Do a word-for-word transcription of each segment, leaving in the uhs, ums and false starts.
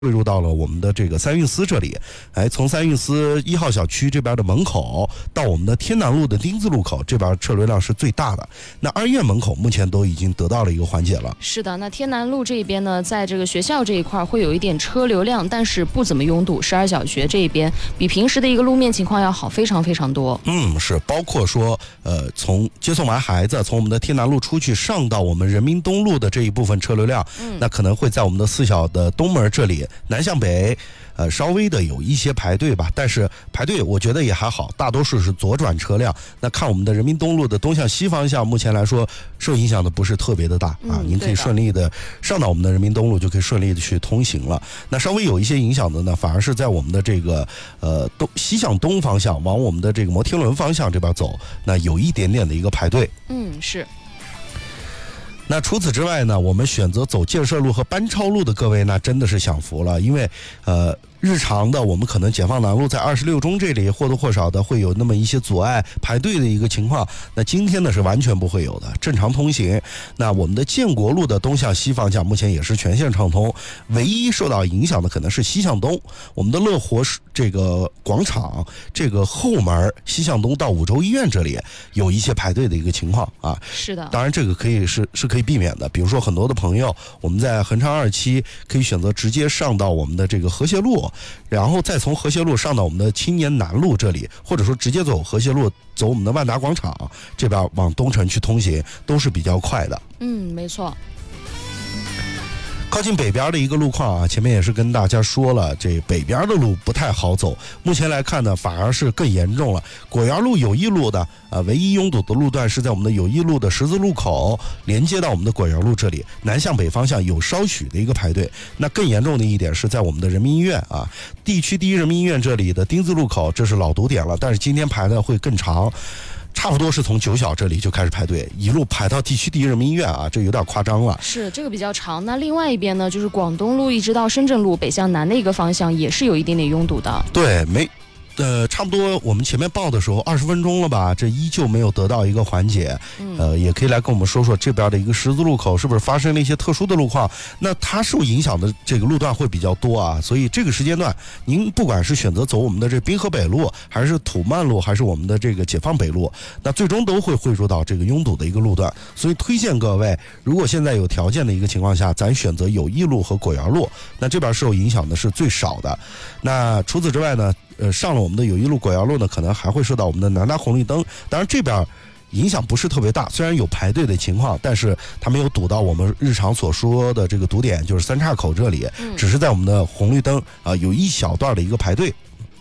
汇入到了我们的这个三运司这里，哎，从三运司一号小区这边的门口到我们的天南路的丁字路口这边车流量是最大的。那二院门口目前都已经得到了一个缓解了。 是的，那天南路这边呢，在这个学校这一块会有一点车流量，但是不怎么拥堵。十二小学这一边比平时的一个路面情况要好非常非常多。 嗯，是，包括说，呃，从接送完孩子，从我们的天南路出去上到我们人民东路的这一部分车流量，嗯，那可能会在我们的四小的东门这里。南向北，呃，稍微的有一些排队吧，但是排队我觉得也还好，大多数是左转车辆。那看我们的人民东路的东向西方向，目前来说受影响的不是特别的大、嗯、啊，您可以顺利的上到我们的人民东路，就可以顺利的去通行了。那稍微有一些影响的呢，反而是在我们的这个呃东西向东方向，往我们的这个摩天轮方向这边走，那有一点点的一个排队。 嗯，是。 那除此之外呢，我们选择走建设路和班超路的各位，那真的是享福了，因为呃日常的我们可能解放南路在二十六中这里或多或少的会有那么一些阻碍排队的一个情况，那今天呢是完全不会有的，正常通行。那我们的建国路的东向西方向目前也是全线畅通，唯一受到影响的可能是西向东，我们的乐活这个广场这个后门西向东到五洲医院这里有一些排队的一个情况啊。 是的， 当然这个可以是是可以避免的，比如说很多的朋友我们在恒昌二期可以选择直接上到我们的这个和谐路，然后再从和谐路上到我们的青年南路这里，或者说直接走和谐路走我们的万达广场这边往东城去通行都是比较快的。 嗯，没错。 靠近北边的一个路况啊，前面也是跟大家说了，这北边的路不太好走。目前来看呢，反而是更严重了。果园路友谊路的呃唯一拥堵的路段是在我们的友谊路的十字路口，连接到我们的果园路这里，南向北方向有稍许的一个排队。那更严重的一点是在我们的人民医院啊，地区第一人民医院这里的丁字路口，这是老堵点了，但是今天排的会更长。差不多是从九小这里就开始排队，一路排到地区第一人民医院啊，这有点夸张了。 是，这个比较长。那另外一边呢，就是广东路一直到深圳路北向南的一个方向，也是有一点点拥堵的。 对，没。呃，差不多我们前面报的时候二十分钟了吧，这依旧没有得到一个缓解。呃，也可以来跟我们说说这边的一个十字路口是不是发生了一些特殊的路况？那它受影响的这个路段会比较多啊，所以这个时间段，您不管是选择走我们的这滨河北路，还是土曼路，还是我们的这个解放北路，那最终都会汇入到这个拥堵的一个路段。所以推荐各位，如果现在有条件的一个情况下，咱选择友谊路和果园路，那这边受影响的是最少的。那除此之外呢？呃，上了我们的友谊路、果园路呢，可能还会受到我们的南大红绿灯。当然，这边影响不是特别大，虽然有排队的情况，但是它没有堵到我们日常所说的这个堵点，就是三岔口这里，只是在我们的红绿灯啊、呃、有一小段的一个排队。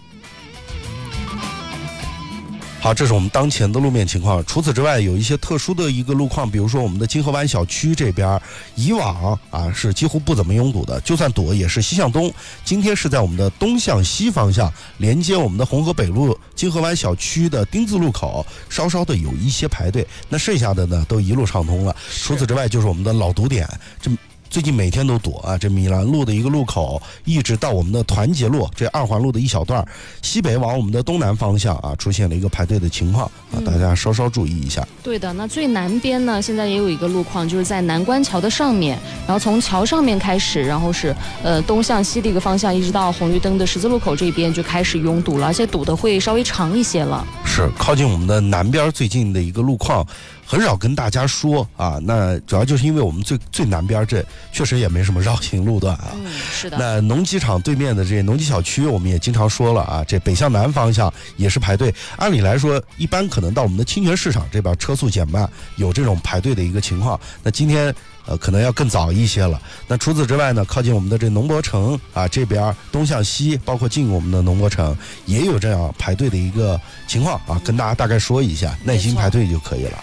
好，这是我们当前的路面情况。除此之外，有一些特殊的一个路况，比如说我们的金河湾小区这边，以往啊是几乎不怎么拥堵的，就算堵也是西向东。今天是在我们的东向西方向连接我们的红河北路金河湾小区的丁字路口，稍稍的有一些排队。那剩下的呢都一路畅通了。除此之外，就是我们的老堵点，这最近每天都堵啊，这米兰路的一个路口一直到我们的团结路这二环路的一小段，西北往我们的东南方向啊出现了一个排队的情况啊，大家稍稍注意一下。嗯、 对的，那最南边呢，现在也有一个路况，就是在南关桥的上面，然后从桥上面开始，然后是呃东向西的一个方向，一直到红绿灯的十字路口这边就开始拥堵了，而且堵的会稍微长一些了。 是靠近我们的南边最近的一个路况。很少跟大家说啊，那主要就是因为我们最最南边这确实也没什么绕行路段啊。 嗯，是的。 那农机场对面的这农机小区，我们也经常说了啊，这北向南方向也是排队。按理来说，一般可能到我们的清泉市场这边车速减慢，有这种排队的一个情况。那今天呃可能要更早一些了。那除此之外呢，靠近我们的这农博城啊这边东向西，包括进我们的农博城，也有这样排队的一个情况啊，跟大家大概说一下，耐心排队就可以了。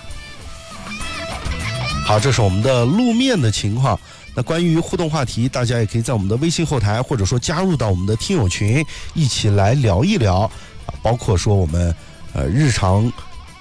好，这是我们的路面的情况。那关于互动话题，大家也可以在我们的微信后台，或者说加入到我们的听友群，一起来聊一聊啊，包括说我们呃日常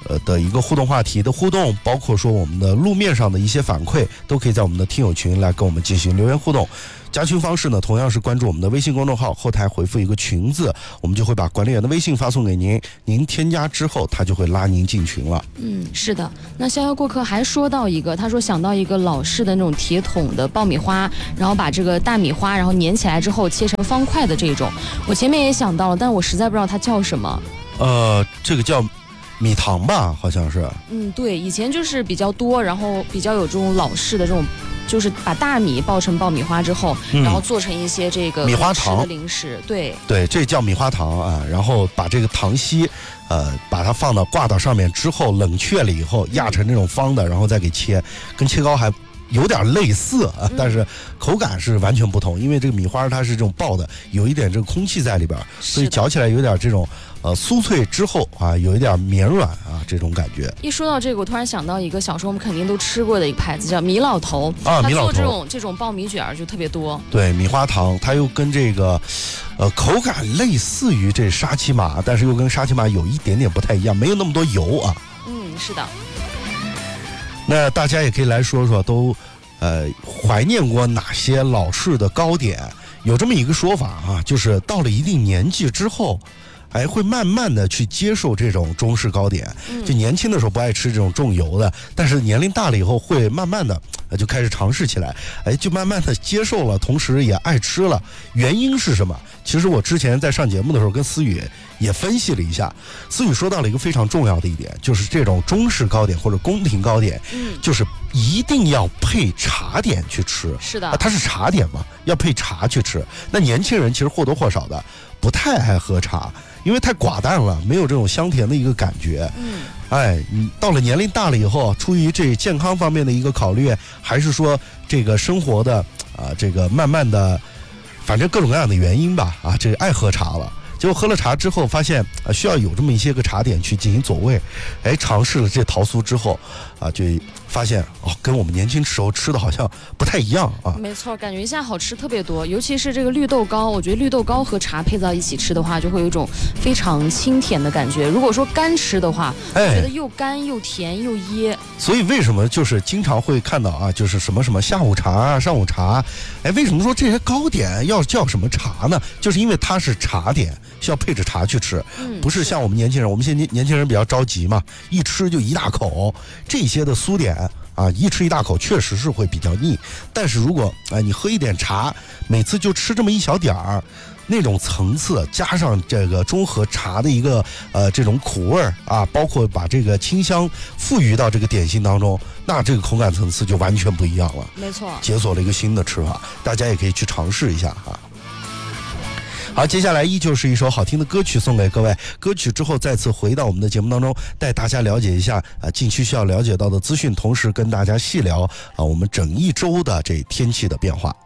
呃的一个互动话题的互动，包括说我们的路面上的一些反馈，都可以在我们的听友群来跟我们进行留言互动。加群方式呢，同样是关注我们的微信公众号，后台回复一个群字，我们就会把管理员的微信发送给您，您添加之后，他就会拉您进群了。 嗯，是的。那逍遥过客还说到一个，他说想到一个老式的那种铁桶的爆米花，然后把这个大米花然后粘起来之后切成方块的这种，我前面也想到了，但我实在不知道它叫什么。 呃，这个叫米糖吧，好像是。 嗯，对，以前就是比较多，然后比较有这种老式的这种。就是把大米爆成爆米花之后，嗯、然后做成一些这个米花糖的零食，对对，这叫米花糖啊。然后把这个糖稀，呃，把它放到挂到上面之后，冷却了以后压成这种方的，然后再给切，跟切糕还有点类似啊，但是口感是完全不同。因为这个米花它是这种爆的，有一点这个空气在里边，所以嚼起来有点这种呃酥脆之后啊，有一点绵软啊这种感觉。 一说到这个，我突然想到一个小时候我们肯定都吃过的一个牌子，叫米老头啊，米老头做这种这种爆米卷就特别多。 对，米花糖，它又跟这个呃口感类似于这沙琪玛，但是又跟沙琪玛有一点点不太一样，没有那么多油啊。 嗯，是的。 那大家也可以来说说，都呃怀念过哪些老式的糕点？有这么一个说法啊，就是到了一定年纪之后，哎，会慢慢的去接受这种中式糕点。就年轻的时候不爱吃这种重油的，但是年龄大了以后，会慢慢的就开始尝试起来，哎，就慢慢的接受了，同时也爱吃了。原因是什么？其实我之前在上节目的时候跟思雨也分析了一下，思雨说到了一个非常重要的一点，就是这种中式糕点或者宫廷糕点，嗯，就是一定要配茶点去吃。 是的， 啊，它是茶点嘛，要配茶去吃。那年轻人其实或多或少的不太爱喝茶，因为太寡淡了，没有这种香甜的一个感觉。嗯，哎，你到了年龄大了以后，出于这健康方面的一个考虑，还是说这个生活的啊，这个慢慢的，反正各种各样的原因吧，啊，这个爱喝茶了。结果喝了茶之后，发现啊需要有这么一些个茶点去进行佐味，哎，尝试了这桃酥之后，啊，就发现哦，跟我们年轻时候吃的好像不太一样啊。 没错，感觉一下好吃特别多，尤其是这个绿豆糕，我觉得绿豆糕和茶配到一起吃的话，就会有一种非常清甜的感觉。如果说干吃的话，哎，我觉得又干又甜又噎。 所以为什么就是经常会看到啊，就是什么什么下午茶啊、上午茶，哎，为什么说这些糕点要叫什么茶呢？就是因为它是茶点。需要配着茶去吃，不是像我们年轻人，我们现在年轻人比较着急嘛，一吃就一大口，这些的酥点啊，一吃一大口确实是会比较腻。但是如果哎你喝一点茶，每次就吃这么一小点儿，那种层次加上这个中和茶的一个呃这种苦味啊，包括把这个清香赋予到这个点心当中，那这个口感层次就完全不一样了。 没错， 解锁了一个新的吃法，大家也可以去尝试一下哈。好，接下来依旧是一首好听的歌曲送给各位。歌曲之后再次回到我们的节目当中，带大家了解一下啊近期需要了解到的资讯，同时跟大家细聊啊我们整一周的这天气的变化。